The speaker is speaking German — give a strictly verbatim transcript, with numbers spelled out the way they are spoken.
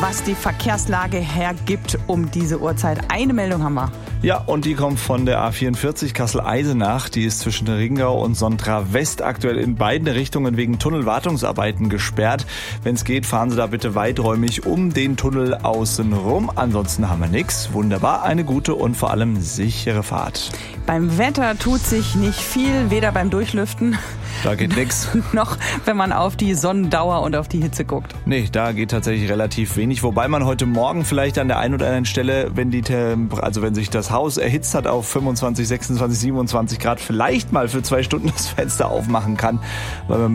was die Verkehrslage hergibt um diese Uhrzeit. Eine Meldung haben wir. Ja, und die kommt von der A vierundvierzig Kassel-Eisenach. Die ist zwischen Ringau und Sontra West aktuell in beiden Richtungen wegen Tunnelwartungsarbeiten gesperrt. Wenn es geht, fahren Sie da bitte weiträumig um den Tunnel außen rum. Ansonsten haben wir nichts. Wunderbar, eine gute und vor allem sichere Fahrt. Beim Wetter tut sich nicht viel, weder beim Durchlüften Da geht nichts. noch wenn man auf die Sonnendauer und auf die Hitze guckt. Nee, da geht tatsächlich relativ wenig. Wobei man heute Morgen vielleicht an der einen oder anderen Stelle, wenn die Temp- also wenn sich das Haus erhitzt hat auf fünfundzwanzig, sechsundzwanzig, siebenundzwanzig Grad, vielleicht mal für zwei Stunden das Fenster aufmachen kann, weil man